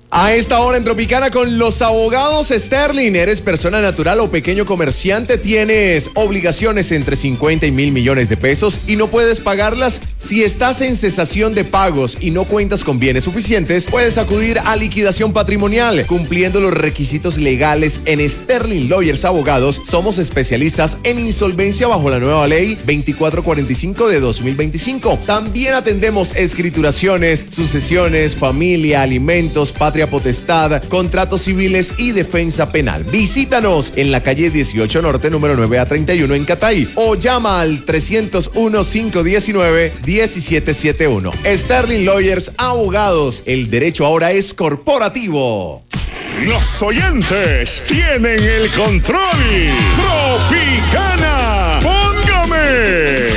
A esta hora en Tropicana con los abogados Sterling. ¿Eres persona natural o pequeño comerciante? ¿Tienes obligaciones entre 50 y 1.000 millones de pesos y no puedes pagarlas? Si estás en cesación de pagos y no cuentas con bienes suficientes, puedes acudir a liquidación patrimonial. Cumpliendo los requisitos legales en Sterling Lawyers Abogados, somos especialistas en insolvencia bajo la nueva ley 2445 de 2025. También atendemos escrituraciones, sucesiones, familia, alimentos, patria potestad, contratos civiles y defensa penal. Visítanos en la calle 18 Norte, número 9A31 en Catay, o llama al 301-519-1771. Sterling Lawyers Abogados, el derecho ahora es corporativo. Los oyentes tienen el control. Tropicana, póngame.